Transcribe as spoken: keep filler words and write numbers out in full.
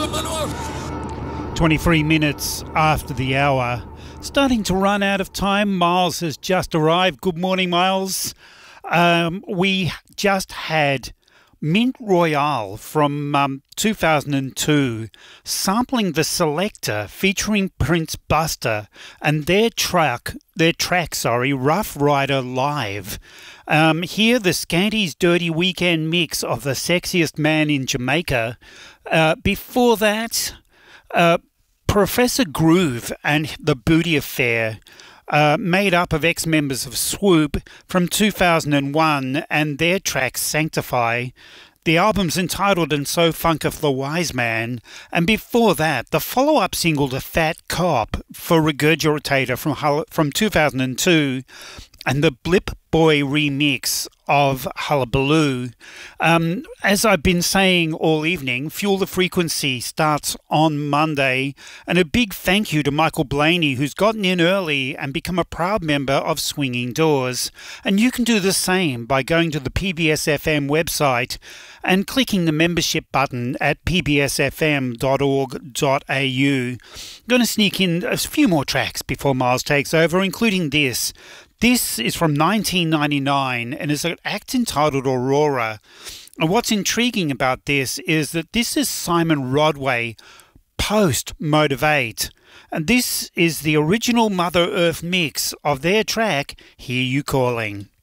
twenty-three minutes after the hour. Starting to run out of time. Miles has just arrived. Good morning, Miles. Um, we just had Mint Royale from um, two thousand two sampling The Selector featuring Prince Buster and their track, their track, sorry, Rough Rider Live. Um, here, the Scanties Dirty Weekend mix of The Sexiest Man in Jamaica. Uh, before that, uh, Professor Groove and The Booty Affair, uh, made up of ex-members of Swoop from two thousand one and their track Sanctify. The album's entitled And So Funketh the Wise Man. And before that, the follow-up single to Fat Cop for Regurgitator from, Hull- from two thousand two and the Blip Boy remix of Hullabaloo. Um, as I've been saying all evening, Fuel the Frequency starts on Monday, and a big thank you to Michael Blaney, who's gotten in early and become a proud member of Swinging Doors. And you can do the same by going to the P B S F M website and clicking the membership button at p b s f m dot org dot a u. I'm going to sneak in a few more tracks before Miles takes over, including this. This is from nineteen ninety-nine and is an act entitled Aurora. And what's intriguing about this is that this is Simon Rodway post Motivate. And this is the original Mother Earth mix of their track, Hear You Calling.